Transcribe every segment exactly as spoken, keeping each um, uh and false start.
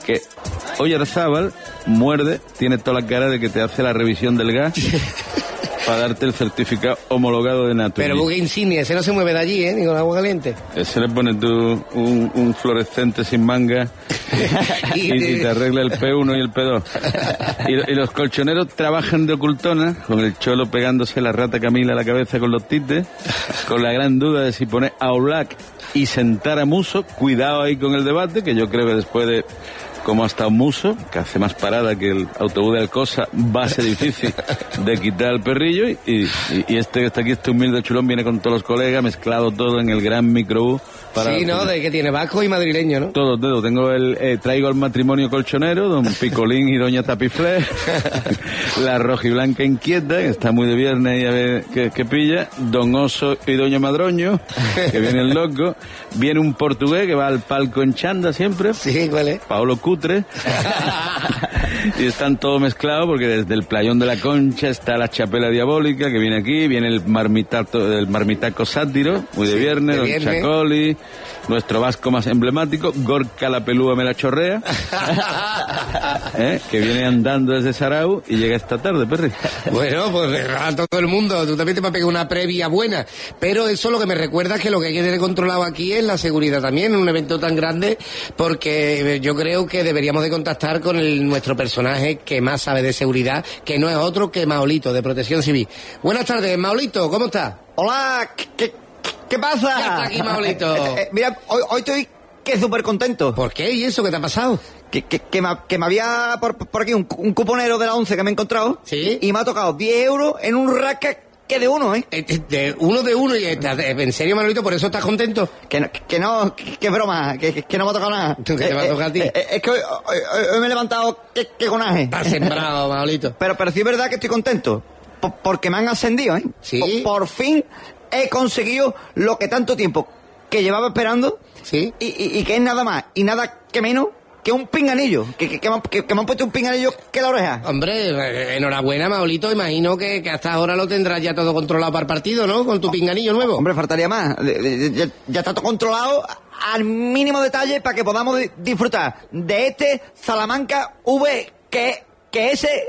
que Oyarzábal muerde, tiene toda la cara de que te hace la revisión del gas para darte el certificado homologado de Naturgy. Pero buque insignia, ese no se mueve de allí, ¿eh? Ni con agua caliente. Ese le pones tú un, un fluorescente sin manga y, y te arregla el P uno y el P dos. Y, y los colchoneros trabajan de ocultona, con el cholo pegándose la rata Camila a la cabeza con los tites, con la gran duda de si poner a Oblak y sentar a Muso. Cuidado ahí con el debate, que yo creo que después de como ha estado Muso, que hace más parada que el autobús de Alcosa, va a ser difícil de quitar al perrillo, y, y, y este que está aquí, este humilde chulón, viene con todos los colegas, mezclado todo en el gran microbús. Para, sí, ¿no? De que tiene vasco y madrileño, ¿no? Todo, todo. Tengo el, eh, traigo el matrimonio colchonero, don Picolín y doña Tapiflé, la rojiblanca inquieta, que está muy de viernes y a ver qué, qué pilla, don Oso y doña Madroño, que viene el loco, viene un portugués que va al palco en chanda siempre. Sí, ¿cuál es? Paolo Cutre. Y están todos mezclados porque desde el playón de la Concha está la chapela diabólica que viene aquí, viene el marmitato, el marmitaco sátiro, muy de sí, viernes, de don viernes. Chacoli, nuestro vasco más emblemático, Gorka la pelúa me la chorrea, ¿eh? Que viene andando desde Sarau y llega esta tarde, perri. Bueno, pues a todo el mundo, tú también te vas a pegar una previa buena, pero eso lo que me recuerda es que lo que hay que tener controlado aquí es la seguridad también en un evento tan grande, porque yo creo que deberíamos de contactar con el, nuestro personaje que más sabe de seguridad, que no es otro que Maolito, de Protección Civil. Buenas tardes, Maolito, ¿cómo estás? Hola, ¿qué, qué pasa? Ya está aquí, Maolito. eh, eh, mira, hoy, hoy estoy que súper contento. ¿Por qué? ¿Y eso qué te ha pasado? Que, que, que, me, que me había por, por aquí un, un cuponero de la once que me he encontrado. ¿Sí? Y me ha tocado diez euros en un racket que de uno, ¿eh? De, de uno de uno, y estás, en serio, Manolito, ¿por eso estás contento? Que no, que no, que, que broma, que, que no me ha tocado nada. ¿Qué te va a tocar a ti? Eh, eh, es que hoy, hoy, hoy me he levantado que, que conaje. Estás sembrado, Manolito. Pero, pero sí es verdad que estoy contento, por, porque me han ascendido, ¿eh? Sí. Por, por fin he conseguido lo que tanto tiempo que llevaba esperando. Sí. Y, y, y que es nada más y nada que menos que un pinganillo, que, que, que, me, que, que me han puesto un pinganillo que la oreja. Hombre, enhorabuena, Maolito, imagino que, que hasta ahora lo tendrás ya todo controlado para el partido, ¿no? Con tu pinganillo nuevo. Hombre, faltaría más. Ya, ya está todo controlado al mínimo detalle para que podamos disfrutar de este Salamanca V, que, que ese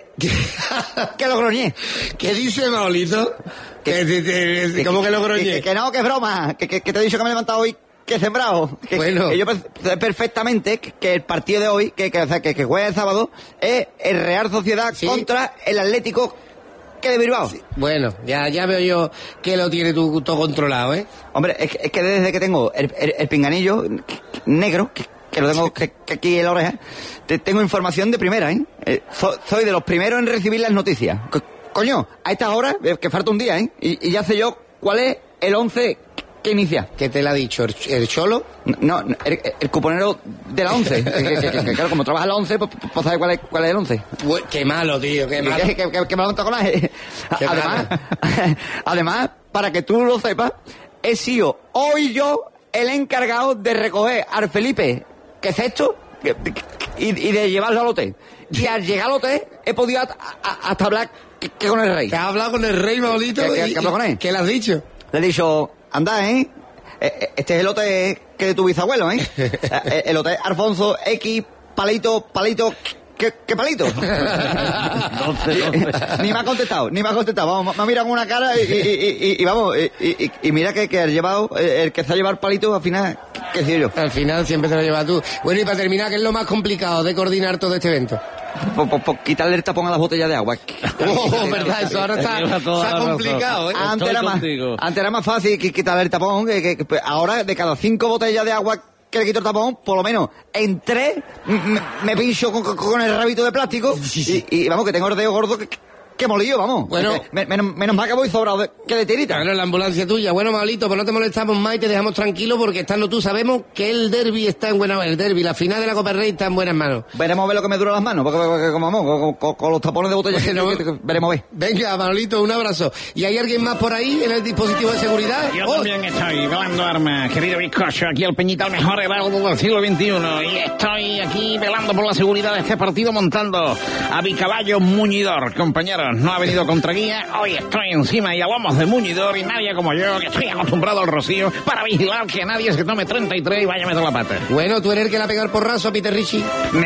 que lo groñé. ¿Qué dice, Maolito? Que, que, que, que, ¿Cómo que lo groñé? Que, que, que no, que es broma, que, que, que te he dicho que me he levantado hoy que he sembrado. Que, bueno. que yo sé perfectamente que, que el partido de hoy, que, que, o sea, que, que juega el sábado, es el Real Sociedad ¿sí? contra el Atlético que de Bilbao. Sí. Bueno, ya ya veo yo que lo tiene tú todo controlado, ¿eh? Hombre, es que, es que desde que tengo el, el, el pinganillo negro, que, que lo tengo que, que aquí en la oreja, te, tengo información de primera, ¿eh? eh so, soy de los primeros en recibir las noticias. Co, coño, a estas horas, que falta un día, ¿eh? Y, y ya sé yo cuál es el once que inicia. ¿Qué te la ha dicho? ¿El, el Cholo? No, no el, el cuponero de la once. que, que, que, que, claro, como trabaja en la once, pues, pues sabes cuál es, cuál es el once. Uy, qué malo, tío, qué malo. Que, que, que, que me lo han tocado. Además, además, para que tú lo sepas, he sido hoy yo el encargado de recoger al Felipe, que es esto, que, y, y de llevarlo al hotel. Y al llegar al hotel he podido hasta, hasta hablar que, que con el rey. ¿Que has hablado con el rey, Maolito? ¿Qué, qué, qué hablo con él? ¿Qué le has dicho? Le he dicho, anda, ¿eh? Este es el hotel que de tu bisabuelo, ¿eh? El hotel Alfonso X, palito, palito, ¿qué, qué palito? doce, doce. Ni me ha contestado, ni me ha contestado. Vamos, me ha mirado con una cara y, y, y, y vamos, y, y, y mira que, que el llevado, el que se ha llevado el palito, al final, ¿qué sé yo? Al final siempre te lo llevas tú. Bueno, y para terminar, ¿qué es lo más complicado de coordinar todo este evento? Por, por, por quitarle el tapón a las botellas de agua. Oh, verdad, eso ahora está, está complicado, ¿eh? Antes era, más, antes era más fácil quitarle el tapón, que, que, que ahora de cada cinco botellas de agua que le quito el tapón, por lo menos en tres me, me pincho con, con, con el rabito de plástico y, y vamos, que tengo el dedo gordo que, que molillo, vamos. Bueno, me, menos, menos mal que voy sobrado de, que de tirita. Bueno, la ambulancia tuya. Bueno, Maolito, pues no te molestamos más y te dejamos tranquilo porque estando tú sabemos que el derbi está en buenas manos. El derbi, la final de la Copa del Rey está en buenas manos. Veremos a ver lo que me dura las manos, porque, porque como vamos, con, con, con los tapones de botella, bueno, que, que, que, veremos a ver. Venga, Maolito, un abrazo. ¿Y hay alguien más por ahí en el dispositivo de seguridad? Yo oh. también estoy velando armas, querido bizcocho, aquí el Peñita, el mejor heraldo del siglo veintiuno, y estoy aquí velando por la seguridad de este partido, montando a mi caballo muñidor, compañeros. No ha venido contra guía, hoy estoy encima y a lomos de muñidor y nadie como yo, que estoy acostumbrado al rocío, para vigilar que nadie se tome treinta y tres y vaya a meter la pata. Bueno, tú eres el que le ha pegado el porrazo a Peter Richie.